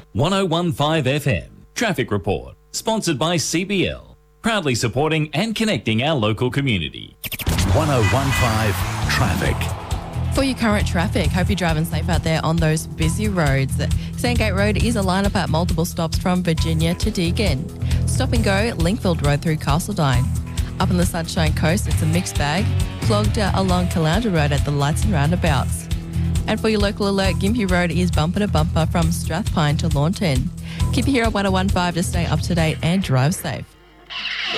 1015 FM. Traffic Report. Sponsored by CBL. Proudly supporting and connecting our local community. 1015 Traffic. For your current traffic, hope you're driving safe out there on those busy roads. Sandgate Road is a lineup at multiple stops from Virginia to Deagon. Stop and go, Linkfield Road through Castledine. Up on the Sunshine Coast, it's a mixed bag, clogged along Caloundra Road at the lights and roundabouts. And for your local alert, Gympie Road is bumper to bumper from Strathpine to Launton. Keep it here at 1015 to stay up to date and drive safe.